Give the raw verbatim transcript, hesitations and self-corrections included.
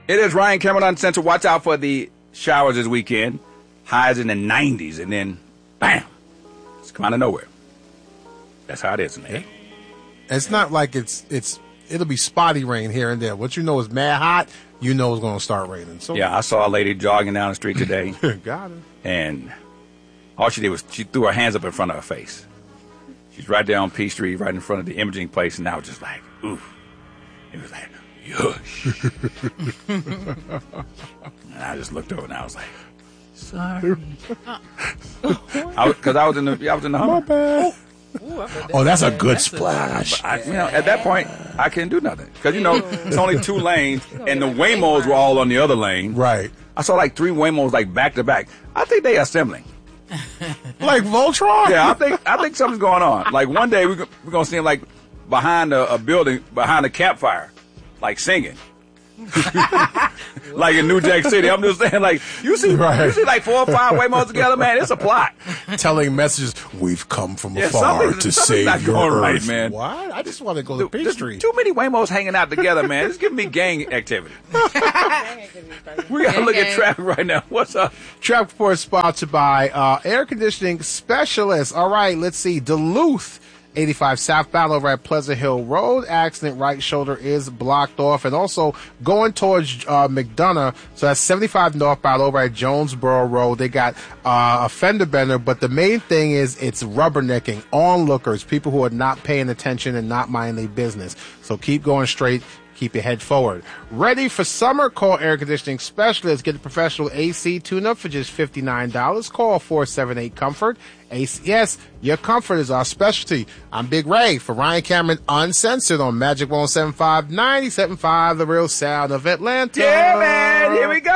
It is Ryan Cameron Uncensored. Watch out for the showers this weekend. Highs in the nineties, and then, bam, it's come out of nowhere. That's how it is, man. It's not like it's it's it'll be spotty rain here and there. What you know is mad hot. You know it's going to start raining. So yeah, I saw a lady jogging down the street today. Got her. And all she did was she threw her hands up in front of her face. She's right there on P Street, right in front of the imaging place, and I was just like, ooh. It was like, yush. And I just looked over and I was like, sorry. Because I, I was in the I was in the Hummer. My bad. Ooh, oh, that's a good that's splash. But I, you know, at that point, I couldn't do nothing because you know it's only two lanes, and the Waymos were all on the other lane. Right. I saw like three Waymos like back to back. I think they assembling. Like Voltron. Yeah, I think I think something's going on. Like one day we we're gonna see him like behind a, a building, behind a campfire, like singing. Like in New Jack City. I'm just saying, like, you see, right. you see like four or five Waymos together, man, it's a plot. Telling messages, we've come from Yeah, afar something- to something's not save your going earth. right, man. What? I just want to go to P There's Street. too many Waymos hanging out together, man. It's giving me gang activity. We gotta look at traffic right now. What's up? Traffic report is sponsored by uh, Air Conditioning Specialists. All right, let's see. Duluth, eighty-five southbound over at Pleasant Hill Road. Accident, right shoulder is blocked off. And also going towards uh, McDonough, so that's seventy-five northbound over at Jonesboro Road. They got uh, a fender bender, but the main thing is it's rubbernecking. Onlookers, people who are not paying attention and not minding their business. So keep going straight. Keep your head forward. Ready for summer? Call Air Conditioning Specialists. Get a professional A C tune-up for just fifty-nine dollars. Call four seven eight, COMFORT. A C, yes, your comfort is our specialty. I'm Big Ray for Ryan Cameron Uncensored on Magic one oh seven point five, ninety-seven point five, The Real Sound of Atlanta. Yeah, man. Here we go.